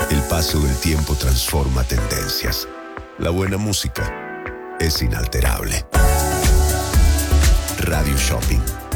El paso del tiempo transforma tendencias. La buena música es inalterable. Radio Shopping.